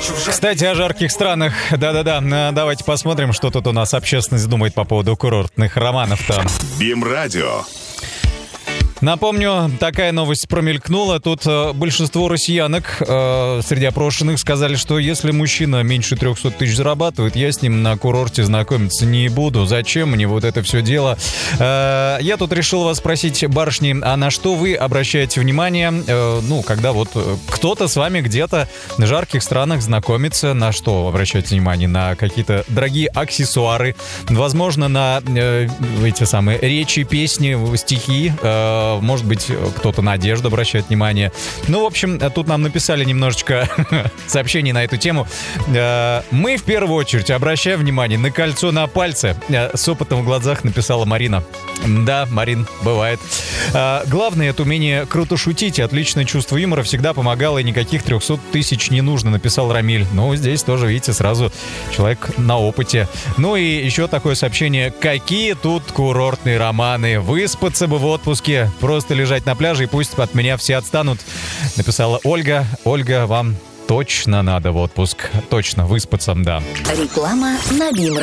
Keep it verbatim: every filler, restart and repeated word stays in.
Кстати, о жарких странах. Да-да-да, давайте посмотрим, что тут у нас общественность думает по поводу курортных романов-то. БИМ-радио. Напомню, такая новость промелькнула. Тут э, большинство россиянок э, среди опрошенных сказали, что если мужчина меньше триста тысяч зарабатывает, я с ним на курорте знакомиться не буду. Зачем мне вот это все дело? Э, я тут решил вас спросить, барышни, а на что вы обращаете внимание, э, ну, когда вот кто-то с вами где-то в жарких странах знакомится, на что обращаете внимание? На какие-то дорогие аксессуары, возможно, на э, эти самые речи, песни, стихи, э, может быть, кто-то на одежду обращает внимание. Ну, в общем, тут нам написали немножечко сообщений на эту тему. Мы, в первую очередь, обращаем внимание на кольцо на пальце. С опытом в глазах написала Марина. Да, Марин, бывает. Главное — это умение круто шутить и отличное чувство юмора всегда помогало, и никаких трехсот тысяч не нужно, написал Рамиль. Ну, здесь тоже, видите, сразу человек на опыте. Ну и еще такое сообщение. Какие тут курортные романы? Выспаться бы в отпуске. Просто лежать на пляже, и пусть от меня все отстанут, написала Ольга. Ольга, вам точно надо в отпуск. Точно, выспаться, да. Реклама на БИМ.